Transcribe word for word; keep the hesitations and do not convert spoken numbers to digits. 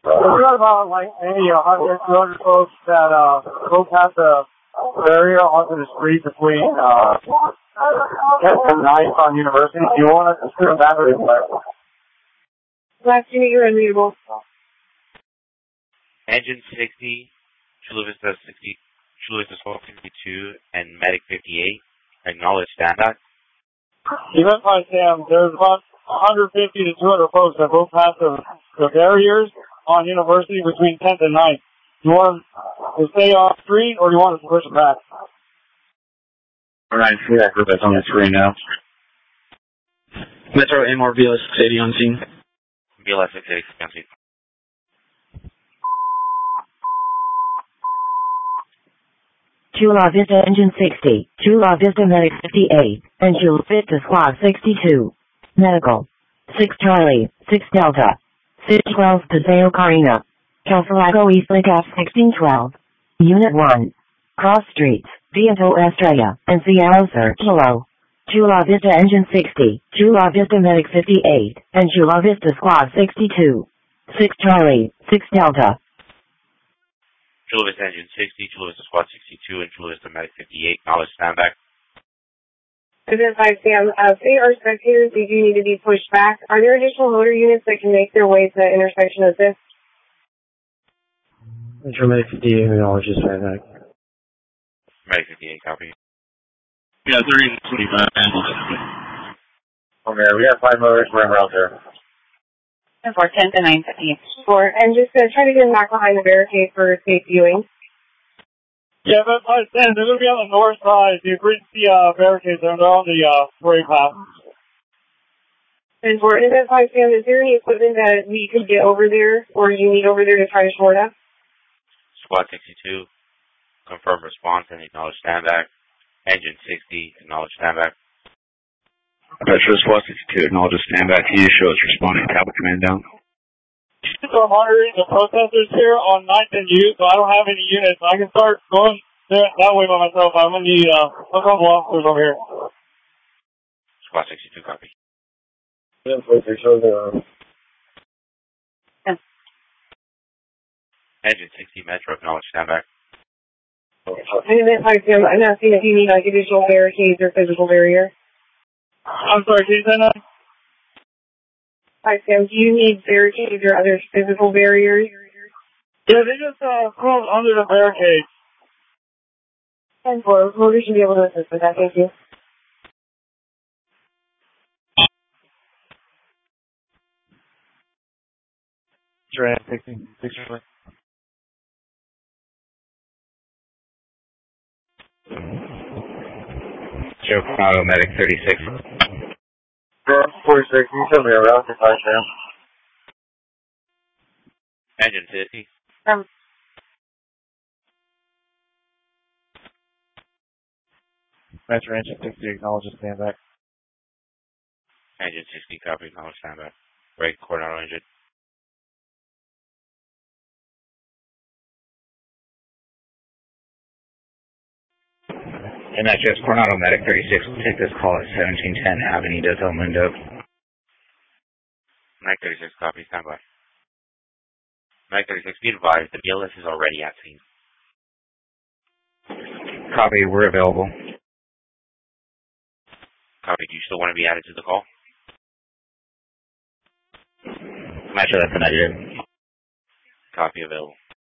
What about like maybe a hundred, two hundred folks that uh go past the barrier onto the street between uh tenth and ninth on University? Do you want to consider that or what? Last unit, you're unreadable. Engine sixty, Chula Vista sixty, Chula Vista twelve sixty-two, and Medic fifty-eight. Acknowledge standby. Even if I Sam, there's about one hundred fifty to two hundred folks that go past the, the barriers on University between tenth and ninth. You want to stay off street or you want to push it back? Alright, see that group that's on the screen now. Metro A M R V L S six eighty on scene. V L S six eighty on scene. Chula Vista Engine sixty, Chula Vista Medic fifty-eight, and Chula Vista Squad sixty-two. Medical. six Charlie, six Delta. six twelve Paseo Carina. Calfalago East Lake F sixteen twelve. Unit one. Cross Streets, Viento Estrella, and Cielo Sur Kilo. Chula Vista Engine sixty, Chula Vista Medic fifty-eight, and Chula Vista Squad sixty-two. six Charlie, six Delta. Chula Vista Engine sixty, Chula Vista Squad sixty-two, and Chula Vista Medic fifty-eight. Knowledge standby. Identify Sam. Uh, if they are spectators, they do need to be pushed back. Are there additional motor units that can make their way to the intersection of this? Metro Medic fifty-eight, acknowledge standby. Medic fifty-eight, copy. Yeah, thirty twenty-five. Okay, we got five motors running around there. And for tenth and nine fifty. Four, and just uh, try to get them back behind the barricade for safe viewing. Yeah, but by then, they're going to be on the north side. You can see uh, barricades, they're on the uh, parade path. And for identify Sam, is there any equipment that we could get over there, or you need over there to try to short up? Squad sixty-two, confirm response and acknowledge standby. Engine sixty, acknowledge standby. Metro Squad sixty-two, acknowledge standby. T show is responding. Tablet command down. So I'm monitoring the protesters here on ninth and U, so I don't have any units. I can start going there that way by myself. I'm going to need uh, a couple officers over here. Squad sixty-two, copy. Yeah, Engine sixty, Metro, acknowledge standby. Identify Sam, I'm not seeing if you need like additional barricades or physical barrier. I'm sorry, can you say that? Hi Sam, do you need barricades or other physical barriers? Yeah, they just uh, crawled under the barricade. And four, motors should be able to assist with that, thank you. Sure, sixteen, sixteen. Joe Coronado, Medic thirty-six. forty-six, can you tell me around if I can? Engine fifty. Um, Metro Engine sixty, acknowledge and stand back. Engine sixty, copy, acknowledge standby. Right, Coronado engine. And that's just Coronado Medic thirty-six. We'll take this call at seventeen ten Avenida Del Mundo. Medic thirty-six, copy, standby. Medic thirty-six, be advised, the B L S is already at scene. Copy, we're available. Copy, do you still want to be added to the call? Metro, that's a negative. Copy, available.